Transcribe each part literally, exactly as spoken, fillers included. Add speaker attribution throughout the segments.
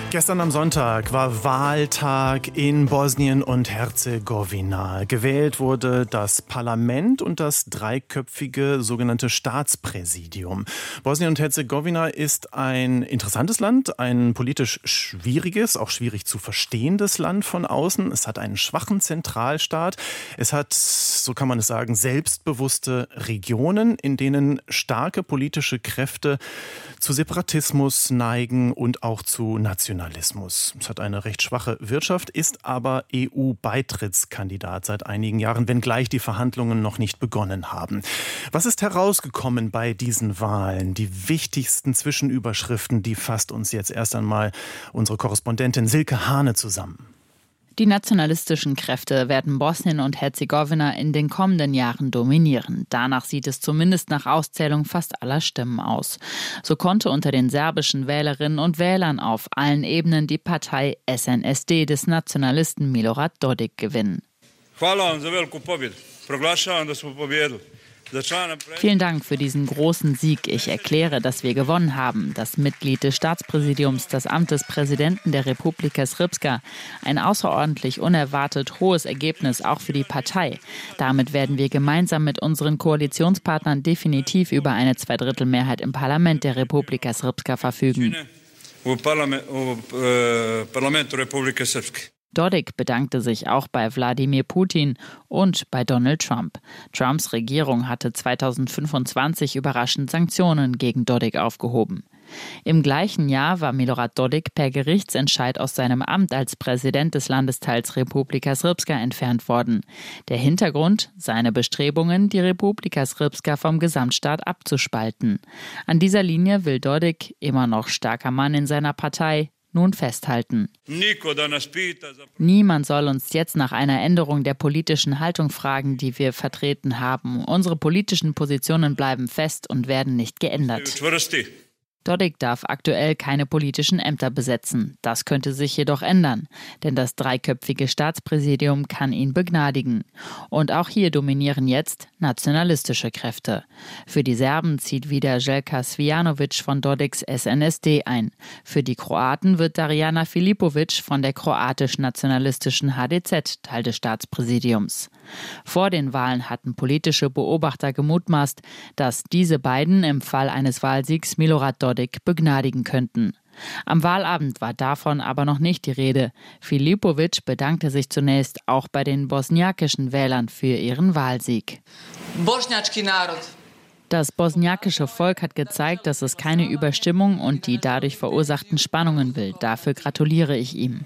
Speaker 1: Gestern am Sonntag war Wahltag in Bosnien und Herzegowina. Gewählt wurde das Parlament und das dreiköpfige sogenannte Staatspräsidium. Bosnien und Herzegowina ist ein interessantes Land, ein politisch schwieriges, auch schwierig zu verstehendes Land von außen. Es hat einen schwachen Zentralstaat. Es hat, so kann man es sagen, selbstbewusste Regionen, in denen starke politische Kräfte zu Separatismus neigen und auch zu Nationalismus. Es hat eine recht schwache Wirtschaft, ist aber E U-Beitrittskandidat seit einigen Jahren, wenngleich die Verhandlungen noch nicht begonnen haben. Was ist herausgekommen bei diesen Wahlen? Die wichtigsten Zwischenüberschriften, die fasst uns jetzt erst einmal unsere Korrespondentin Silke Hane zusammen.
Speaker 2: Die nationalistischen Kräfte werden Bosnien und Herzegowina in den kommenden Jahren dominieren. Danach sieht es zumindest nach Auszählung fast aller Stimmen aus. So konnte unter den serbischen Wählerinnen und Wählern auf allen Ebenen die Partei S N S D des Nationalisten Milorad Dodik gewinnen. Vielen Dank für diesen großen Sieg. Ich erkläre, dass wir gewonnen haben. Das Mitglied des Staatspräsidiums, das Amt des Präsidenten der Republika Srpska. Ein außerordentlich unerwartet hohes Ergebnis auch für die Partei. Damit werden wir gemeinsam mit unseren Koalitionspartnern definitiv über eine Zweidrittelmehrheit im Parlament der Republika Srpska verfügen. Dodik bedankte sich auch bei Wladimir Putin und bei Donald Trump. Trumps Regierung hatte zweitausendfünfundzwanzig überraschend Sanktionen gegen Dodik aufgehoben. Im gleichen Jahr war Milorad Dodik per Gerichtsentscheid aus seinem Amt als Präsident des Landesteils Republika Srpska entfernt worden. Der Hintergrund? Seine Bestrebungen, die Republika Srpska vom Gesamtstaat abzuspalten. An dieser Linie will Dodik, immer noch starker Mann in seiner Partei, nun festhalten. Niemand soll uns jetzt nach einer Änderung der politischen Haltung fragen, die wir vertreten haben. Unsere politischen Positionen bleiben fest und werden nicht geändert. Dodik darf aktuell keine politischen Ämter besetzen. Das könnte sich jedoch ändern, denn das dreiköpfige Staatspräsidium kann ihn begnadigen. Und auch hier dominieren jetzt nationalistische Kräfte. Für die Serben zieht wieder Željka Cvijanović von Dodiks S N S D ein. Für die Kroaten wird Darijana Filipović von der kroatisch-nationalistischen H D Z Teil des Staatspräsidiums. Vor den Wahlen hatten politische Beobachter gemutmaßt, dass diese beiden im Fall eines Wahlsiegs Milorad Dodik begnadigen könnten. Am Wahlabend war davon aber noch nicht die Rede. Filipović bedankte sich zunächst auch bei den bosniakischen Wählern für ihren Wahlsieg. Das bosniakische Volk hat gezeigt, dass es keine Überstimmung und die dadurch verursachten Spannungen will. Dafür gratuliere ich ihm.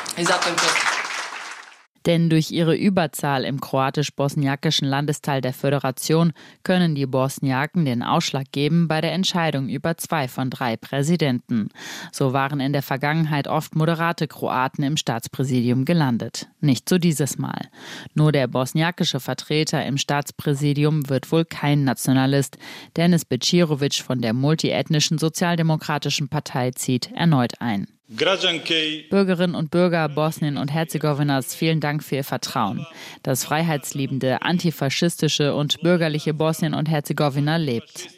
Speaker 2: Denn durch ihre Überzahl im kroatisch-bosniakischen Landesteil der Föderation können die Bosniaken den Ausschlag geben bei der Entscheidung über zwei von drei Präsidenten. So waren in der Vergangenheit oft moderate Kroaten im Staatspräsidium gelandet. Nicht so dieses Mal. Nur der bosniakische Vertreter im Staatspräsidium wird wohl kein Nationalist. Denis Bećirović von der multiethnischen Sozialdemokratischen Partei zieht erneut ein. Bürgerinnen und Bürger Bosnien und Herzegowinas, vielen Dank für Ihr Vertrauen. Das freiheitsliebende, antifaschistische und bürgerliche Bosnien und Herzegowina lebt.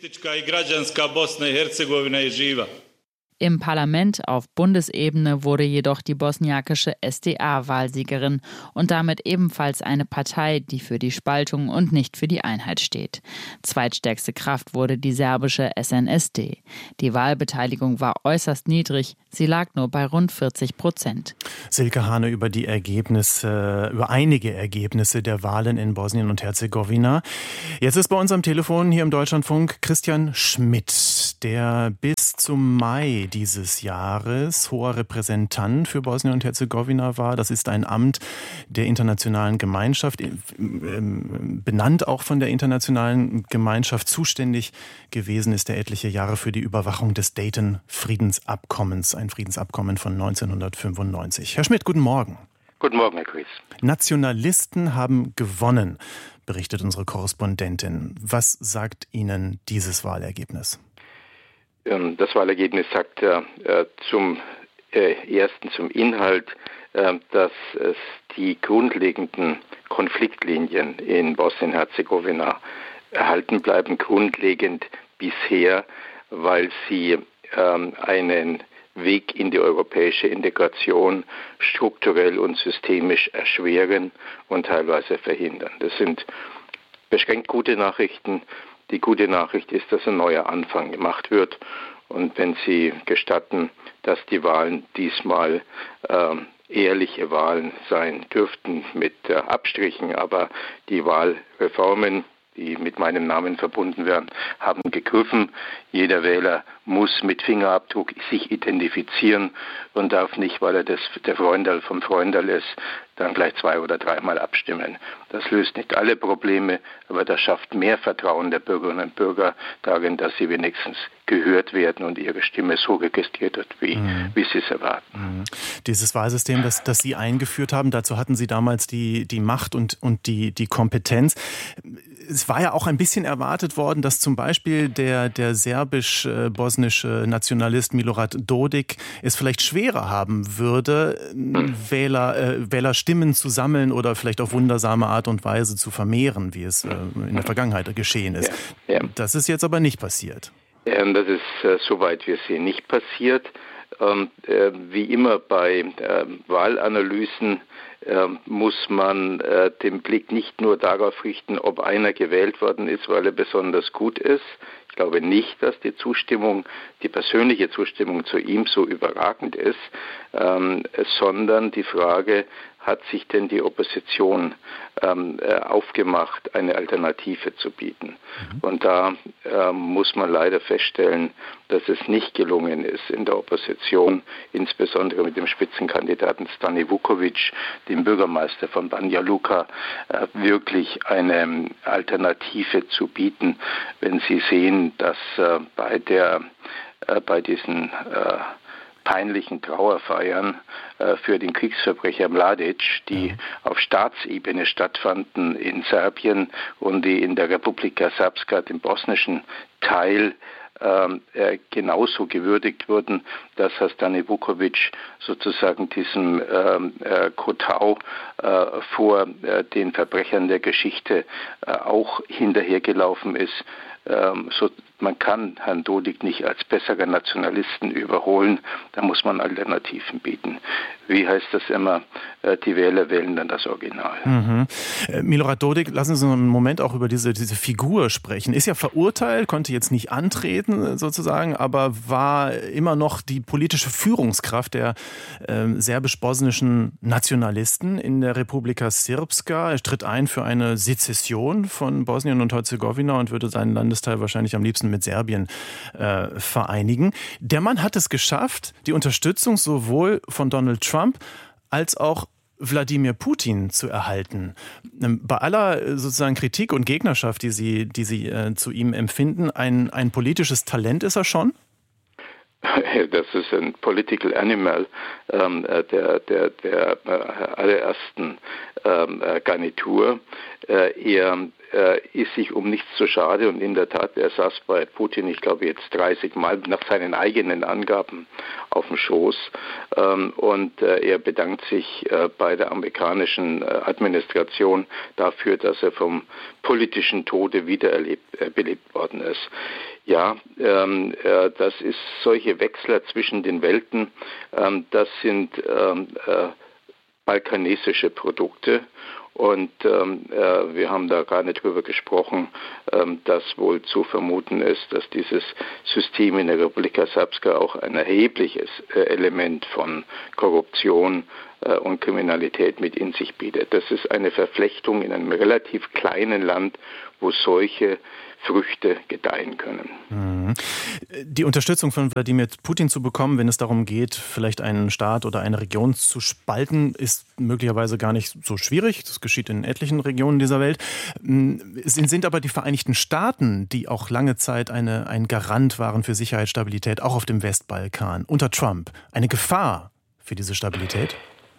Speaker 2: Im Parlament auf Bundesebene wurde jedoch die bosniakische S D A Wahlsiegerin und damit ebenfalls eine Partei, die für die Spaltung und nicht für die Einheit steht. Zweitstärkste Kraft wurde die serbische S N S D. Die Wahlbeteiligung war äußerst niedrig, sie lag nur bei rund vierzig Prozent.
Speaker 1: Silke Hane über die Ergebnisse, über einige Ergebnisse der Wahlen in Bosnien und Herzegowina. Jetzt ist bei uns am Telefon hier im Deutschlandfunk Christian Schmidt, der bis zum Mai dieses Jahres hoher Repräsentant für Bosnien und Herzegowina war. Das ist ein Amt der internationalen Gemeinschaft, benannt auch von der internationalen Gemeinschaft. Zuständig gewesen ist er etliche Jahre für die Überwachung des Dayton-Friedensabkommens, ein Friedensabkommen von neunzehnhundertfünfundneunzig. Herr Schmidt, guten Morgen.
Speaker 3: Guten Morgen, Herr Chris.
Speaker 1: Nationalisten haben gewonnen, berichtet unsere Korrespondentin. Was sagt Ihnen dieses Wahlergebnis?
Speaker 3: Das Wahlergebnis sagt äh, zum äh, ersten zum Inhalt, äh, dass es die grundlegenden Konfliktlinien in Bosnien-Herzegowina erhalten bleiben, grundlegend bisher, weil sie ähm, einen Weg in die europäische Integration strukturell und systemisch erschweren und teilweise verhindern. Das sind beschränkt gute Nachrichten. Die gute Nachricht ist, dass ein neuer Anfang gemacht wird. Und wenn Sie gestatten, dass die Wahlen diesmal ähm, ehrliche Wahlen sein dürften mit äh, Abstrichen, aber die Wahlreformen, die mit meinem Namen verbunden werden, haben gegriffen. Jeder Wähler muss mit Fingerabdruck sich identifizieren und darf nicht, weil er das, der Freundal vom Freundal ist, dann gleich zwei- oder dreimal abstimmen. Das löst nicht alle Probleme, aber das schafft mehr Vertrauen der Bürgerinnen und Bürger darin, dass sie wenigstens gehört werden und ihre Stimme so registriert wird, wie, mhm. wie sie es erwarten.
Speaker 1: Mhm. Dieses Wahlsystem, das, das Sie eingeführt haben, dazu hatten Sie damals die, die Macht und, und die, die Kompetenz. Es war ja auch ein bisschen erwartet worden, dass zum Beispiel der, der serbisch-bosnische Nationalist Milorad Dodik es vielleicht schwerer haben würde, mhm. Wähler, äh, Wählerstimmen zu sammeln oder vielleicht auf wundersame Art und Weise zu vermehren, wie es äh, in der Vergangenheit geschehen ist. Ja, ja. Das ist jetzt aber nicht passiert.
Speaker 3: Ähm, das ist, äh, soweit wir sehen, nicht passiert. Ähm, äh, wie immer bei äh, Wahlanalysen äh, muss man äh, den Blick nicht nur darauf richten, ob einer gewählt worden ist, weil er besonders gut ist. Ich glaube nicht, dass die Zustimmung, die persönliche Zustimmung zu ihm so überragend ist, ähm, sondern die Frage, hat sich denn die Opposition ähm, aufgemacht, eine Alternative zu bieten? Mhm. Und da äh, muss man leider feststellen, dass es nicht gelungen ist, in der Opposition, insbesondere mit dem Spitzenkandidaten Stani Vukovic, dem Bürgermeister von Banja Luka, äh, wirklich eine Alternative zu bieten. Wenn Sie sehen, dass äh, bei der äh, bei diesen äh, peinlichen Trauerfeiern äh, für den Kriegsverbrecher Mladic, die auf Staatsebene stattfanden in Serbien und die in der Republika Srpska, dem bosnischen Teil, äh, genauso gewürdigt wurden, dass Stani Vukovic sozusagen diesem äh, Kotau äh, vor äh, den Verbrechern der Geschichte äh, auch hinterhergelaufen ist. Ähm, so, man kann Herrn Dodik nicht als besseren Nationalisten überholen, da muss man Alternativen bieten. Wie heißt das immer? Äh, die Wähler wählen dann das Original.
Speaker 1: Mhm. Äh, Milorad Dodik, lassen Sie uns einen Moment auch über diese, diese Figur sprechen. Ist ja verurteilt, konnte jetzt nicht antreten sozusagen, aber war immer noch die politische Führungskraft der äh, serbisch-bosnischen Nationalisten in der Republika Srpska. Er tritt ein für eine Sezession von Bosnien und Herzegowina und würde seinen Landesteil wahrscheinlich am liebsten mit Serbien äh, vereinigen. Der Mann hat es geschafft, die Unterstützung sowohl von Donald Trump als auch Wladimir Putin zu erhalten. Bei aller sozusagen Kritik und Gegnerschaft, die Sie, die Sie äh, zu ihm empfinden, ein, ein politisches Talent ist er schon?
Speaker 3: Das ist ein Political Animal ähm, der, der, der äh, allerersten ähm, Garnitur. Äh, er äh, ist sich um nichts zu schade und in der Tat, er saß bei Putin, ich glaube jetzt dreißig Mal nach seinen eigenen Angaben auf dem Schoß ähm, und äh, er bedankt sich äh, bei der amerikanischen äh, Administration dafür, dass er vom politischen Tode wiedererlebt, äh, belebt worden ist. Ja, ähm, äh, das ist solche Wechsler zwischen den Welten, ähm, das sind ähm, äh, balkanesische Produkte und ähm, äh, wir haben da gar nicht drüber gesprochen, ähm, dass wohl zu vermuten ist, dass dieses System in der Republika Srpska auch ein erhebliches äh, Element von Korruption äh, und Kriminalität mit in sich bietet. Das ist eine Verflechtung in einem relativ kleinen Land, wo solche Früchte gedeihen können.
Speaker 1: Die Unterstützung von Wladimir Putin zu bekommen, wenn es darum geht, vielleicht einen Staat oder eine Region zu spalten, ist möglicherweise gar nicht so schwierig. Das geschieht in etlichen Regionen dieser Welt. Es sind aber die Vereinigten Staaten, die auch lange Zeit eine, ein Garant waren für Sicherheitsstabilität, auch auf dem Westbalkan, unter Trump, eine Gefahr für diese Stabilität?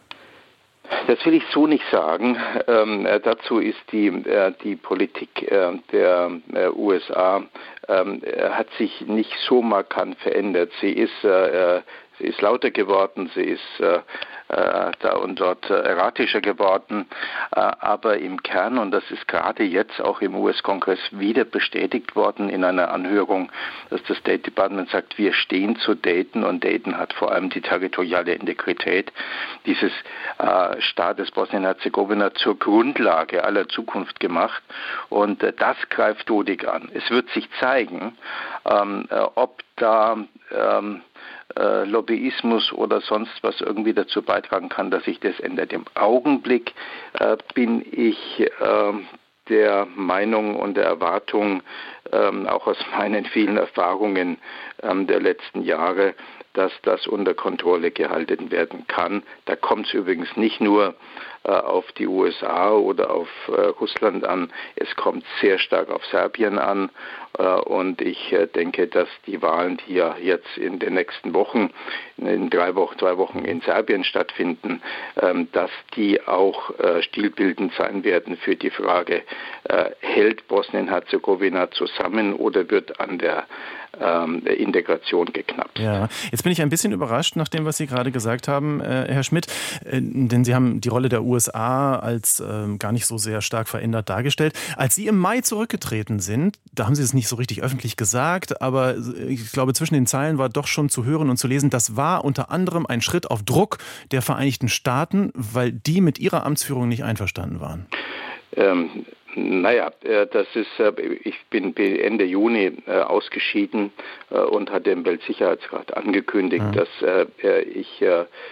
Speaker 3: Das will ich so nicht sagen. Ähm, äh, dazu ist die, äh, die Politik äh, der äh, U S A ähm, hat sich nicht so markant verändert. Sie ist, äh, sie ist lauter geworden, sie ist äh, äh, da und dort äh, erratischer geworden, äh, aber im Kern, und das ist gerade jetzt auch im U S-Kongress wieder bestätigt worden in einer Anhörung, dass das State Department sagt, wir stehen zu Dayton, und Dayton hat vor allem die territoriale Integrität dieses äh, Staates Bosnien-Herzegowina zur Grundlage aller Zukunft gemacht, und äh, das greift Dodik an. Es wird sich zeigen, ähm, äh, ob da ähm, äh, Lobbyismus oder sonst was irgendwie dazu beitragen kann, dass sich das ändert. Im Augenblick äh, bin ich äh, der Meinung und der Erwartung, ähm, auch aus meinen vielen Erfahrungen ähm, der letzten Jahre, dass das unter Kontrolle gehalten werden kann. Da kommt es übrigens nicht nur äh, auf die U S A oder auf äh, Russland an, es kommt sehr stark auf Serbien an, äh, und ich äh, denke, dass die Wahlen, die ja jetzt in den nächsten Wochen, in drei Wochen, zwei Wochen in Serbien stattfinden, ähm, dass die auch äh, stilbildend sein werden für die Frage, äh, hält Bosnien-Herzegowina zusammen oder wird an der ähm, Integration geknappt.
Speaker 1: Ja, jetzt bin ich ein bisschen überrascht nach dem, was Sie gerade gesagt haben, äh, Herr Schmidt, äh, denn Sie haben die Rolle der U S A als äh, gar nicht so sehr stark verändert dargestellt. Als Sie im Mai zurückgetreten sind, da haben Sie es nicht so richtig öffentlich gesagt, aber ich glaube, zwischen den Zeilen war doch schon zu hören und zu lesen, das war unter anderem ein Schritt auf Druck der Vereinigten Staaten, weil die mit ihrer Amtsführung nicht einverstanden waren.
Speaker 3: Ähm, naja, das ist, ich bin Ende Juni ausgeschieden und hatte im Weltsicherheitsrat angekündigt, ja. dass ich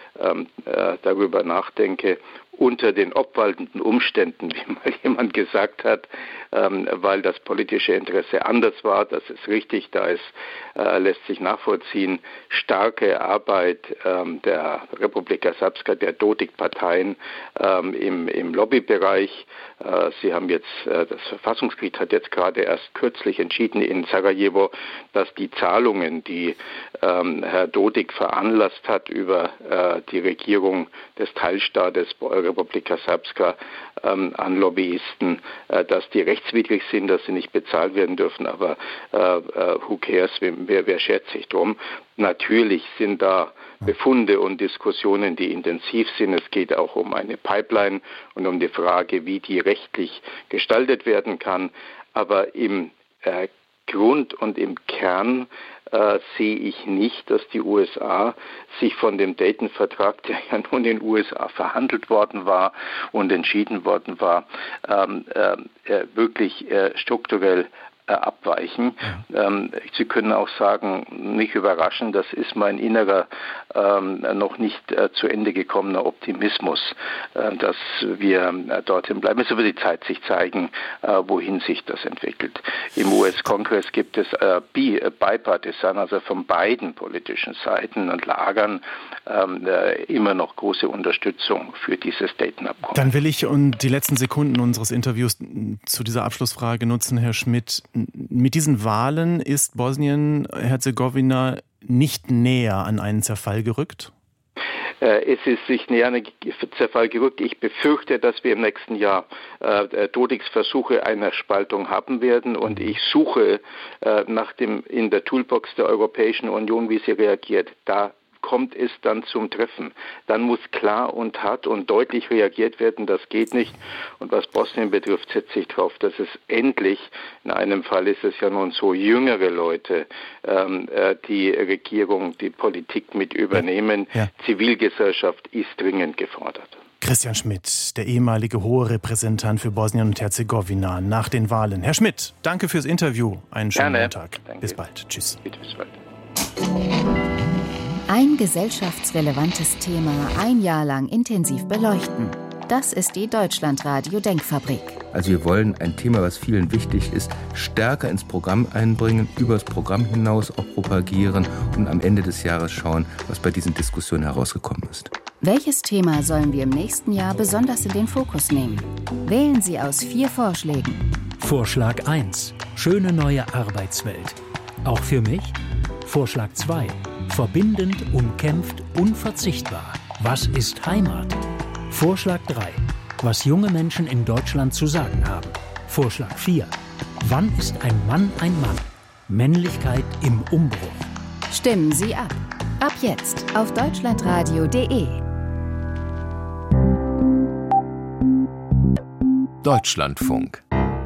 Speaker 3: darüber nachdenke, unter den obwaltenden Umständen, wie mal jemand gesagt hat, ähm, weil das politische Interesse anders war. Das ist richtig, da ist, äh, lässt sich nachvollziehen, starke Arbeit ähm, der Republika Srpska, der Dodik-Parteien ähm, im, im Lobbybereich. Äh, Sie haben jetzt, äh, das Verfassungsgericht hat jetzt gerade erst kürzlich entschieden in Sarajevo, dass die Zahlungen, die ähm, Herr Dodik veranlasst hat über äh, die Regierung des Teilstaates Republika Srpska ähm, an Lobbyisten, äh, dass die rechtswidrig sind, dass sie nicht bezahlt werden dürfen, aber äh, äh, who cares, wer, wer schert sich drum? Natürlich sind da Befunde und Diskussionen, die intensiv sind. Es geht auch um eine Pipeline und um die Frage, wie die rechtlich gestaltet werden kann. Aber im äh, Grund und im Kern äh, sehe ich nicht, dass die U S A sich von dem Dayton-Vertrag, der ja nun in den U S A verhandelt worden war und entschieden worden war, ähm, äh, wirklich äh, strukturell abweichen. Ja. Ähm, Sie können auch sagen, nicht überraschen, das ist mein innerer, ähm, noch nicht äh, zu Ende gekommener Optimismus, äh, dass wir äh, dorthin bleiben. Es wird die Zeit sich zeigen, äh, wohin sich das entwickelt. Im U S-Kongress gibt es äh, bipartisan, also von beiden politischen Seiten und Lagern, ähm, äh, immer noch große Unterstützung für dieses Dayton-Abkommen.
Speaker 1: Dann will ich und die letzten Sekunden unseres Interviews zu dieser Abschlussfrage nutzen, Herr Schmidt. Mit diesen Wahlen ist Bosnien-Herzegowina nicht näher an einen Zerfall gerückt?
Speaker 3: Es ist sich näher an einen Zerfall gerückt. Ich befürchte, dass wir im nächsten Jahr äh, Dodiks Versuche einer Spaltung haben werden, und ich suche äh, nach dem in der Toolbox der Europäischen Union, wie sie reagiert. Da kommt es dann zum Treffen. Dann muss klar und hart und deutlich reagiert werden, das geht nicht. Und was Bosnien betrifft, setze ich darauf, dass es endlich, in einem Fall ist es ja nun so, jüngere Leute ähm, äh, die Regierung, die Politik mit übernehmen. Ja. Zivilgesellschaft ist dringend gefordert.
Speaker 1: Christian Schmidt, der ehemalige hohe Repräsentant für Bosnien und Herzegowina nach den Wahlen. Herr Schmidt, danke fürs Interview. Einen schönen
Speaker 3: Gerne.
Speaker 1: Montag.
Speaker 3: Danke.
Speaker 1: Bis bald. Tschüss.
Speaker 3: Bitte, bis bald.
Speaker 4: Ein gesellschaftsrelevantes Thema ein Jahr lang intensiv beleuchten. Das ist die Deutschlandradio Denkfabrik.
Speaker 5: Also wir wollen ein Thema, was vielen wichtig ist, stärker ins Programm einbringen, über das Programm hinaus auch propagieren und am Ende des Jahres schauen, was bei diesen Diskussionen herausgekommen ist.
Speaker 4: Welches Thema sollen wir im nächsten Jahr besonders in den Fokus nehmen? Wählen Sie aus vier Vorschlägen.
Speaker 6: Vorschlag eins. Schöne neue Arbeitswelt. Auch für mich? Vorschlag zwei. Verbindend, umkämpft, unverzichtbar. Was ist Heimat? Vorschlag drei. Was junge Menschen in Deutschland zu sagen haben. Vorschlag vier. Wann ist ein Mann ein Mann? Männlichkeit im Umbruch.
Speaker 4: Stimmen Sie ab. Ab jetzt auf deutschlandradio punkt de.
Speaker 5: Deutschlandfunk.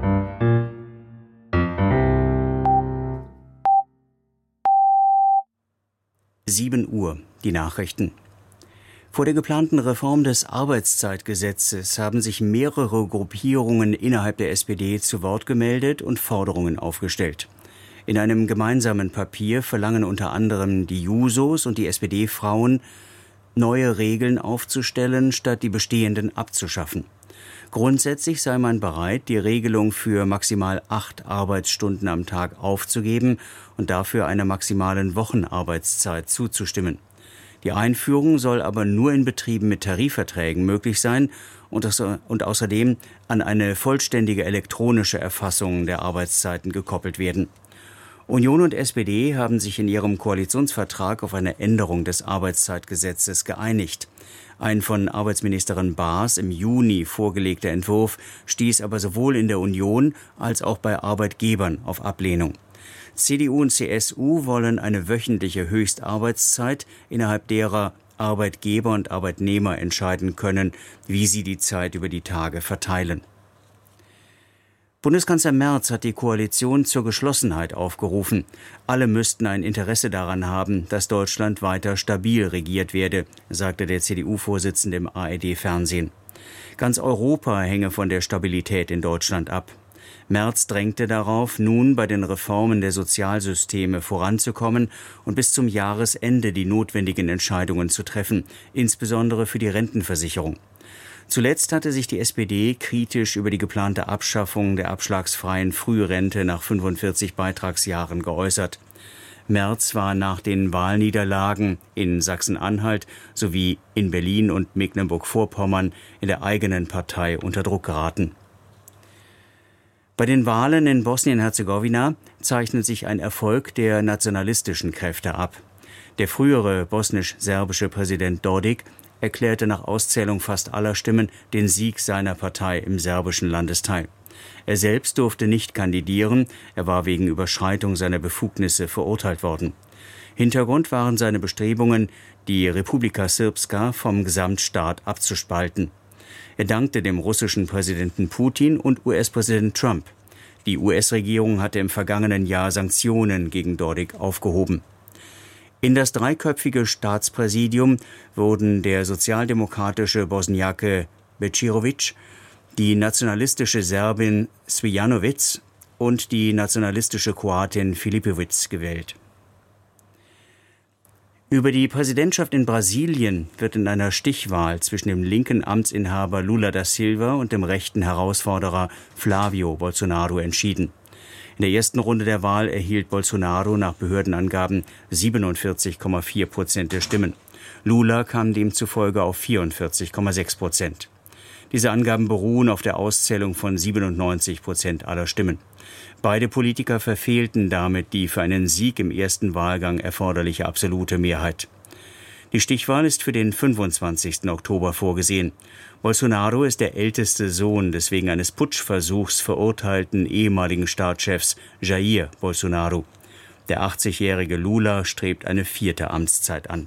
Speaker 7: sieben Uhr, die Nachrichten. Vor der geplanten Reform des Arbeitszeitgesetzes haben sich mehrere Gruppierungen innerhalb der S P D zu Wort gemeldet und Forderungen aufgestellt. In einem gemeinsamen Papier verlangen unter anderem die Jusos und die S P D-Frauen, neue Regeln aufzustellen, statt die bestehenden abzuschaffen. Grundsätzlich sei man bereit, die Regelung für maximal acht Arbeitsstunden am Tag aufzugeben und dafür einer maximalen Wochenarbeitszeit zuzustimmen. Die Einführung soll aber nur in Betrieben mit Tarifverträgen möglich sein und, und außerdem an eine vollständige elektronische Erfassung der Arbeitszeiten gekoppelt werden. Union und S P D haben sich in ihrem Koalitionsvertrag auf eine Änderung des Arbeitszeitgesetzes geeinigt. Ein von Arbeitsministerin Baas im Juni vorgelegter Entwurf stieß aber sowohl in der Union als auch bei Arbeitgebern auf Ablehnung. C D U und C S U wollen eine wöchentliche Höchstarbeitszeit, innerhalb derer Arbeitgeber und Arbeitnehmer entscheiden können, wie sie die Zeit über die Tage verteilen. Bundeskanzler Merz hat die Koalition zur Geschlossenheit aufgerufen. Alle müssten ein Interesse daran haben, dass Deutschland weiter stabil regiert werde, sagte der C D U-Vorsitzende im A R D-Fernsehen. Ganz Europa hänge von der Stabilität in Deutschland ab. Merz drängte darauf, nun bei den Reformen der Sozialsysteme voranzukommen und bis zum Jahresende die notwendigen Entscheidungen zu treffen, insbesondere für die Rentenversicherung. Zuletzt hatte sich die S P D kritisch über die geplante Abschaffung der abschlagsfreien Frührente nach fünfundvierzig Beitragsjahren geäußert. Merz war nach den Wahlniederlagen in Sachsen-Anhalt sowie in Berlin und Mecklenburg-Vorpommern in der eigenen Partei unter Druck geraten. Bei den Wahlen in Bosnien-Herzegowina zeichnet sich ein Erfolg der nationalistischen Kräfte ab. Der frühere bosnisch-serbische Präsident Dodik erklärte nach Auszählung fast aller Stimmen den Sieg seiner Partei im serbischen Landesteil. Er selbst durfte nicht kandidieren, er war wegen Überschreitung seiner Befugnisse verurteilt worden. Hintergrund waren seine Bestrebungen, die Republika Srpska vom Gesamtstaat abzuspalten. Er dankte dem russischen Präsidenten Putin und U S-Präsident Trump. Die U S-Regierung hatte im vergangenen Jahr Sanktionen gegen Dodik aufgehoben. In das dreiköpfige Staatspräsidium wurden der sozialdemokratische Bosniake Bečirović, die nationalistische Serbin Svijanović und die nationalistische Kroatin Filipović gewählt. Über die Präsidentschaft in Brasilien wird in einer Stichwahl zwischen dem linken Amtsinhaber Lula da Silva und dem rechten Herausforderer Flávio Bolsonaro entschieden. In der ersten Runde der Wahl erhielt Bolsonaro nach Behördenangaben siebenundvierzig Komma vier Prozent der Stimmen. Lula kam demzufolge auf vierundvierzig Komma sechs Prozent. Diese Angaben beruhen auf der Auszählung von siebenundneunzig Prozent aller Stimmen. Beide Politiker verfehlten damit die für einen Sieg im ersten Wahlgang erforderliche absolute Mehrheit. Die Stichwahl ist für den fünfundzwanzigsten Oktober vorgesehen. Bolsonaro ist der älteste Sohn des wegen eines Putschversuchs verurteilten ehemaligen Staatschefs Jair Bolsonaro. Der achtzigjährige Lula strebt eine vierte Amtszeit an.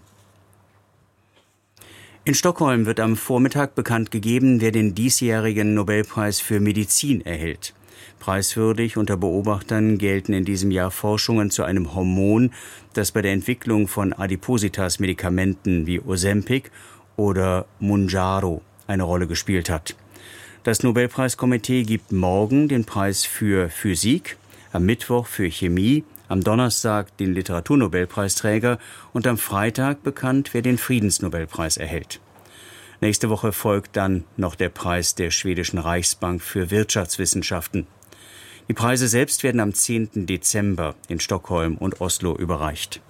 Speaker 7: In Stockholm wird am Vormittag bekannt gegeben, wer den diesjährigen Nobelpreis für Medizin erhält. Preiswürdig unter Beobachtern gelten in diesem Jahr Forschungen zu einem Hormon, das bei der Entwicklung von Adipositas-Medikamenten wie Ozempic oder Mounjaro eine Rolle gespielt hat. Das Nobelpreiskomitee gibt morgen den Preis für Physik, am Mittwoch für Chemie, am Donnerstag den Literaturnobelpreisträger und am Freitag bekannt, wer den Friedensnobelpreis erhält. Nächste Woche folgt dann noch der Preis der schwedischen Reichsbank für Wirtschaftswissenschaften. Die Preise selbst werden am zehnten Dezember in Stockholm und Oslo überreicht.